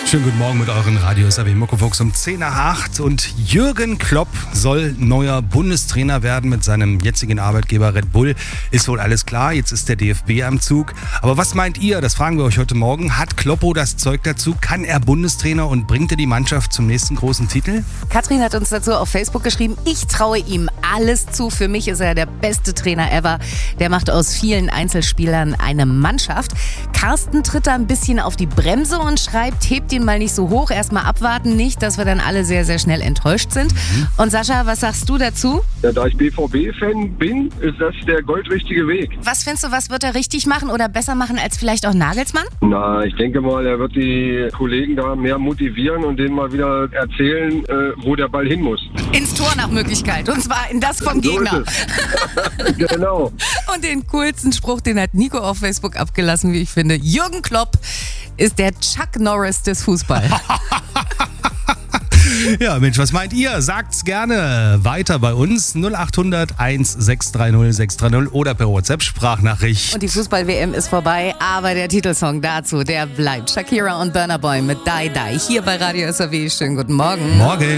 Schönen guten Morgen mit euren Radio SAW Muckefuchs um 10 nach 8 und Jürgen Klopp soll neuer Bundestrainer werden mit seinem jetzigen Arbeitgeber Red Bull. Ist wohl alles klar, jetzt ist der DFB am Zug. Aber was meint ihr? Das fragen wir euch heute Morgen. Hat Kloppo das Zeug dazu? Kann er Bundestrainer und bringt er die Mannschaft zum nächsten großen Titel? Katrin hat uns dazu auf Facebook geschrieben, ich traue ihm alles zu. Für mich ist er der beste Trainer ever. Der macht aus vielen Einzelspielern eine Mannschaft. Carsten tritt da ein bisschen auf die Bremse und schreibt, hebt ihn mal nicht so hoch, erstmal abwarten, nicht, dass wir dann alle sehr, sehr schnell enttäuscht sind. Und Sascha, was sagst du dazu? Ja, da ich BVB-Fan bin, ist das der goldrichtige Weg. Was findest du, was wird er richtig machen oder besser machen als vielleicht auch Nagelsmann? Na, ich denke mal, er wird die Kollegen da mehr motivieren und denen mal wieder erzählen, wo der Ball hin muss. Ins Tor nach Möglichkeit, und zwar in das vom Gegner. So genau. Und den coolsten Spruch, den hat Nico auf Facebook abgelassen, wie ich finde. Jürgen Klopp ist der Chuck Norris des Fußballs. Ja, Mensch, was meint ihr? Sagt's gerne weiter bei uns. 0800 1630 630 oder per WhatsApp-Sprachnachricht. Und die Fußball-WM ist vorbei, aber der Titelsong dazu, der bleibt. Shakira und Burna Boy mit Die Die hier bei Radio SAW. Schönen guten Morgen. Morgen.